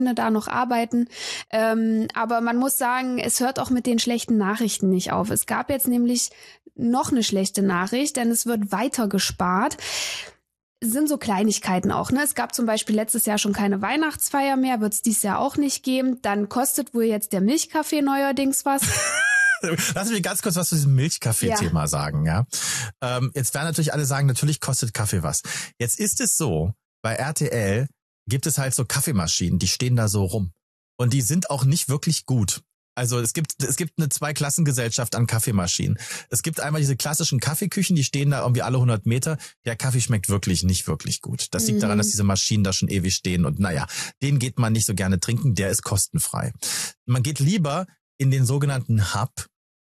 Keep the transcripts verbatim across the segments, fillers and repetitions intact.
da noch arbeiten. Ähm, aber man muss sagen, es hört auch mit den schlechten Nachrichten nicht auf. Es gab jetzt nämlich noch eine schlechte Nachricht, denn es wird weiter gespart. Es sind so Kleinigkeiten auch, ne? Es gab zum Beispiel letztes Jahr schon keine Weihnachtsfeier mehr, wird es dieses Jahr auch nicht geben. Dann kostet wohl jetzt der Milchkaffee neuerdings was. Lass mich ganz kurz was zu diesem Milchkaffee-Thema ja. sagen, ja. Ähm, jetzt werden natürlich alle sagen, natürlich kostet Kaffee was. Jetzt ist es so, bei R T L gibt es halt so Kaffeemaschinen, die stehen da so rum. Und die sind auch nicht wirklich gut. Also es gibt es gibt eine Zweiklassengesellschaft an Kaffeemaschinen. Es gibt einmal diese klassischen Kaffeeküchen, die stehen da irgendwie alle hundert Meter. Der Kaffee schmeckt wirklich nicht wirklich gut. Das liegt mhm. daran, dass diese Maschinen da schon ewig stehen. Und naja, den geht man nicht so gerne trinken, der ist kostenfrei. Man geht lieber in den sogenannten Hub.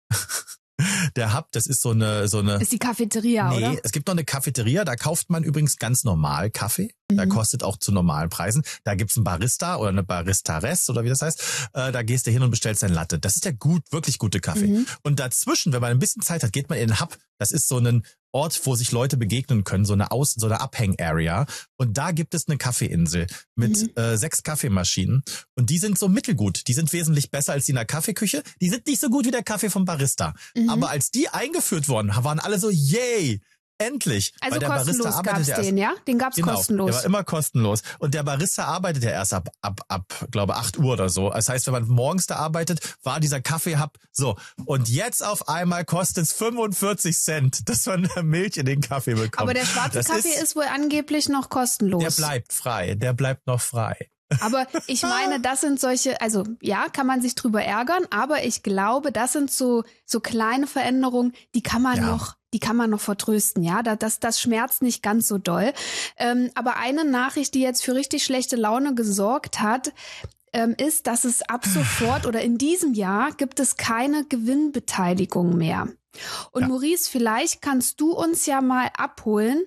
Der Hub, das ist so eine so eine ist die Cafeteria, nee, oder? Nee, es gibt noch eine Cafeteria, da kauft man übrigens ganz normal Kaffee. Mhm. Da kostet auch zu normalen Preisen. Da gibt's einen Barista oder eine Baristaress oder wie das heißt. Äh, da gehst du hin und bestellst dein Latte. Das ist der gut, wirklich gute Kaffee. Mhm. Und dazwischen, wenn man ein bisschen Zeit hat, geht man in den Hub. Das ist so ein Ort, wo sich Leute begegnen können, so eine Aus, so eine Abhäng-Area. Und da gibt es eine Kaffeeinsel mit mhm. äh, sechs Kaffeemaschinen. Und die sind so mittelgut. Die sind wesentlich besser als die in der Kaffeeküche. Die sind nicht so gut wie der Kaffee vom Barista. Mhm. Aber als die eingeführt wurden, waren alle so, yay! Endlich. Also weil der kostenlos Barista gab's arbeitet den, ja? Den gab's genau, kostenlos. Der war immer kostenlos. Und der Barista arbeitet ja erst ab, ab, ab, glaube acht Uhr oder so. Das heißt, wenn man morgens da arbeitet, war dieser Kaffeehub so. Und jetzt auf einmal kostet es fünfundvierzig Cent, dass man Milch in den Kaffee bekommt. Aber der schwarze das Kaffee ist, ist wohl angeblich noch kostenlos. Der bleibt frei. Der bleibt noch frei. Aber ich meine, das sind solche, also ja, kann man sich drüber ärgern, aber ich glaube, das sind so so kleine Veränderungen, die kann man ja. noch, die kann man noch vertrösten, ja, das das schmerzt nicht ganz so doll. Ähm, aber eine Nachricht, die jetzt für richtig schlechte Laune gesorgt hat, ähm, ist, dass es ab sofort oder in diesem Jahr gibt es keine Gewinnbeteiligung mehr. Und ja. Maurice, vielleicht kannst du uns ja mal abholen.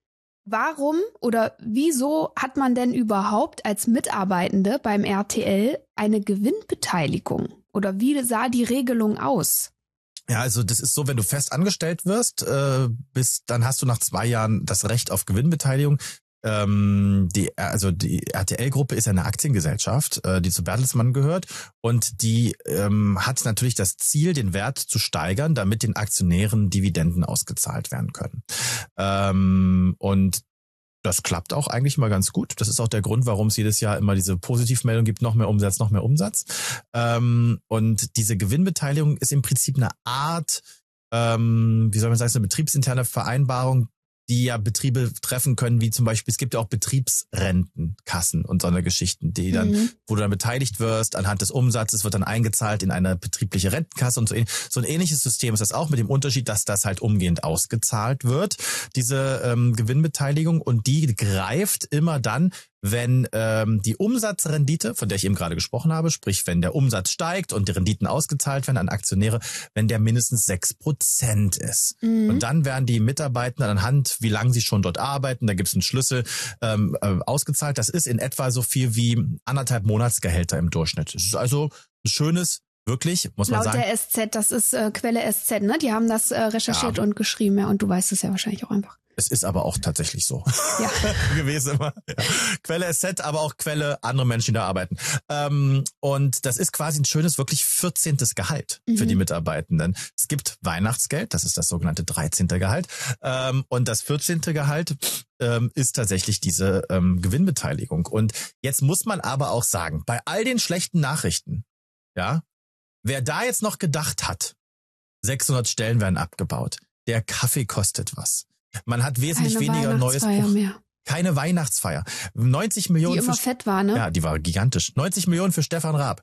Warum oder wieso hat man denn überhaupt als Mitarbeitende beim R T L eine Gewinnbeteiligung? Oder wie sah die Regelung aus? Ja, also das ist so, wenn du fest angestellt wirst, äh, bist, dann hast du nach zwei Jahren das Recht auf Gewinnbeteiligung. Ähm, die, also die R T L-Gruppe ist eine Aktiengesellschaft, äh, die zu Bertelsmann gehört und die ähm, hat natürlich das Ziel, den Wert zu steigern, damit den Aktionären Dividenden ausgezahlt werden können. Ähm, und das klappt auch eigentlich mal ganz gut. Das ist auch der Grund, warum es jedes Jahr immer diese Positivmeldung gibt, noch mehr Umsatz, noch mehr Umsatz. Ähm, und diese Gewinnbeteiligung ist im Prinzip eine Art, ähm, wie soll man sagen, eine betriebsinterne Vereinbarung, die ja Betriebe treffen können, wie zum Beispiel, es gibt ja auch Betriebsrentenkassen und so eine Geschichten, die dann, mhm. wo du dann beteiligt wirst, anhand des Umsatzes wird dann eingezahlt in eine betriebliche Rentenkasse und so. So ein ähnliches System ist das auch, mit dem Unterschied, dass das halt umgehend ausgezahlt wird, diese ähm, Gewinnbeteiligung, und die greift immer dann, wenn ähm, die Umsatzrendite, von der ich eben gerade gesprochen habe, sprich wenn der Umsatz steigt und die Renditen ausgezahlt werden an Aktionäre, wenn der mindestens sechs Prozent ist. Mhm. Und dann werden die Mitarbeitenden anhand, wie lange sie schon dort arbeiten, da gibt es einen Schlüssel, ähm, äh, ausgezahlt. Das ist in etwa so viel wie anderthalb Monatsgehälter im Durchschnitt. Das ist also ein schönes, wirklich, muss man Laut sagen. Laut der S Z, das ist äh, Quelle S Z, ne? Die haben das äh, recherchiert ja. und geschrieben, ja, und du weißt es ja wahrscheinlich auch einfach. Es ist aber auch tatsächlich so ja. gewesen immer. Ja. Quelle S Z, aber auch Quelle andere Menschen, die da arbeiten. Ähm, und das ist quasi ein schönes, wirklich vierzehntes Gehalt mhm. für die Mitarbeitenden. Es gibt Weihnachtsgeld, das ist das sogenannte dreizehnte Gehalt. Ähm, und das vierzehnte Gehalt ähm, ist tatsächlich diese ähm, Gewinnbeteiligung. Und jetzt muss man aber auch sagen, bei all den schlechten Nachrichten, ja, wer da jetzt noch gedacht hat, sechshundert Stellen werden abgebaut, der Kaffee kostet was. Man hat wesentlich Keine weniger neues Buch. Mehr. Keine Weihnachtsfeier. neunzig Millionen. Die immer für fett war, ne? Ja, die war gigantisch. neunzig Millionen für Stefan Raab.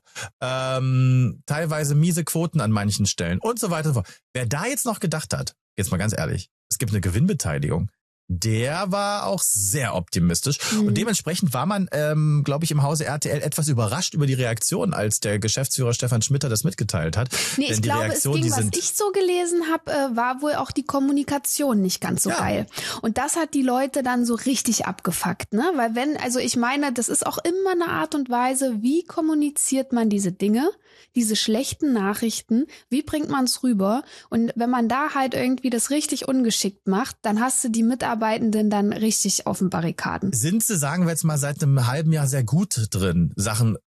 Ähm, teilweise miese Quoten an manchen Stellen und so weiter und so fort. Wer da jetzt noch gedacht hat, jetzt mal ganz ehrlich, es gibt eine Gewinnbeteiligung, der war auch sehr optimistisch. Mhm. Und dementsprechend war man, ähm, glaube ich, im Hause R T L etwas überrascht über die Reaktion, als der Geschäftsführer Stefan Schmitter das mitgeteilt hat. Nee, Denn ich die glaube, Reaktion, es ging, die sind, was ich so gelesen habe, äh, war wohl auch die Kommunikation nicht ganz so ja. geil. Und das hat die Leute dann so richtig abgefuckt, ne? Weil wenn, also ich meine, das ist auch immer eine Art und Weise, wie kommuniziert man diese Dinge, diese schlechten Nachrichten, wie bringt man es rüber? Und wenn man da halt irgendwie das richtig ungeschickt macht, dann hast du die Mitarbeiter Mitarbeitenden dann richtig auf den Barrikaden. Sind sie, sagen wir jetzt mal, seit einem halben Jahr sehr gut drin, Sachen